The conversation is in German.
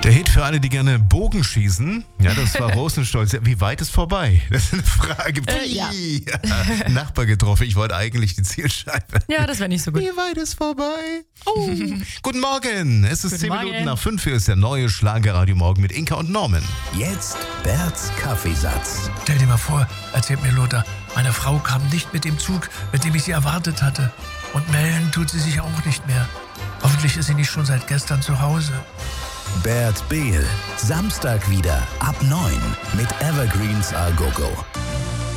Der Hit für alle, die gerne Bogen schießen. Ja, das war Rosenstolz. Wie weit ist vorbei? Das ist eine Frage. Ja. Nachbar getroffen. Ich wollte eigentlich die Zielscheibe. Ja, das wäre nicht so gut. Wie weit ist vorbei? Oh. Guten Morgen. Es ist Guten 10 Morgen. Minuten nach 5. Hier ist der neue Schlagerradio Morgen mit Inka und Norman. Jetzt Berts Kaffeesatz. Stell dir mal vor, erzählt mir Lothar, meine Frau kam nicht mit dem Zug, mit dem ich sie erwartet hatte. Und melden tut sie sich auch nicht mehr. Hoffentlich ist sie nicht schon seit gestern zu Hause. Bert Behl. Samstag wieder ab 9 mit Evergreens A Go Go.